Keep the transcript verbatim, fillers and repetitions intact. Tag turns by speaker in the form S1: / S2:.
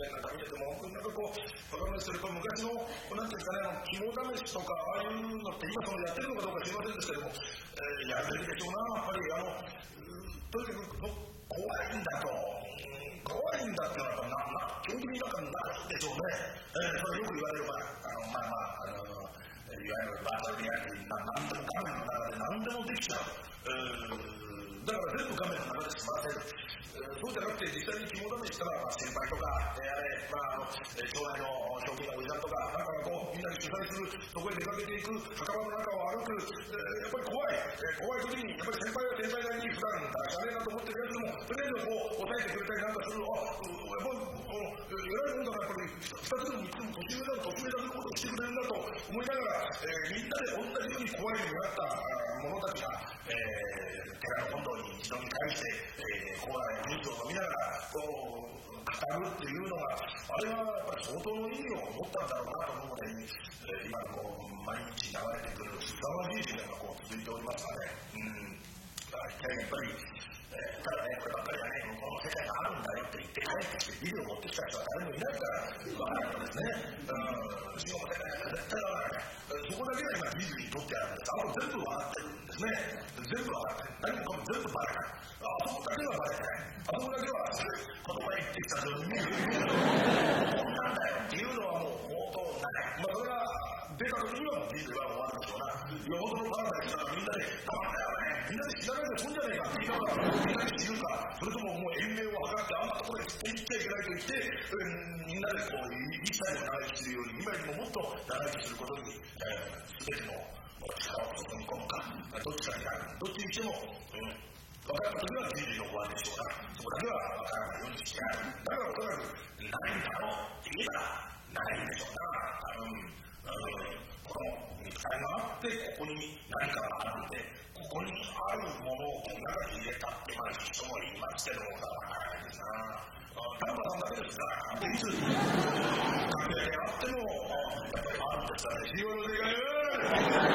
S1: なんか見てても、なんかこう、わかんないですけど、昔の、なんていうんですかね、肝試しとか、ああいうのって今そのやってるのかどうか知りませんですけども、えー、やるべきでしょうな、やっぱり、あの、とにかく怖いんだと、怖いんだっていうのは、な、な、基本的になんかないでしょうね。えー、それよく言われる場合、あの、まあまあ、あの、いわゆるバーチャルリアリティ、なんでも画面の中で何でもできちゃう。だから全部画面の中で済ませる。そうじゃなくて、実際に肝試ししたら、まあ、先輩とか、えー、あれ、まあ、あの、将来の表現のおじさんとか、なんかこう、みんなで主催する、そこへ出かけていく、墓場の中を歩く、えー、やっぱり怖い。えー、怖い時に、やっぱり先輩は先輩なりに普段、しゃれなと思ってるやつでも、とりあえずこう、抑えてくれたりなんかするの、あ、やっぱり、この、偉いもんだから、やっぱり、二つでも三つでも年上だと、年上だとことをしてくれるんだと思いながら、えー、みんなで同じように怖い目になった者たちが、えー、寺の本堂に一度に返して、えー、コーラやジュースを飲みながら、こう、語るっていうのが、あれはやっぱり相当の意味を持ったんだろうなと思うので、えー、今こう、毎日流れてくる凄まじい時代がこう続いておりますからね。うん。だからやっぱり、えー、ただね、こればっかりはね、向こうの世界があるんだよって言って帰ってきてビデオを持ってきた人は誰もいないから、わからないんですね。うん、死の世界が絶対わからない。そこだけが今ディズニーにとってあるんです。あの全部わかってるんですね。全部わかってる。何もかも全部バレない。あそこだけはバレない。あそこだけは、この前言ってきたのに、こんなんだよっていうのはもう相当ない。まあそれが出た時にはもうディズニーは終わるでしょうな。よほどのパラダイスだからみんなで、なんだよね、みんなで知らないでそんじゃねえかって言いながら、みんなで知るか、それとももう延命を図ってあんなところで言っちゃいけないと言って、うん、みんなでこう、一切の長生きするように、今よりももっと長生きすることに、すべ、えー、ての力を注ぎ込むか、どっちかになる。どっちにしても、うん、分かった時は人類の終わりでしょうな。そこだけは分からないようにしてやる。だからおそらく、ないんだろうって言えば、ないんでしょうな。うん、うん、この肉体があって、ここに何かがあるんで、ここにあるものをこの中に入れたってまあ人もいますけど、わからないですな。ダンバさんだけですから、いつ、関係あっても、やっぱりあるんですからね。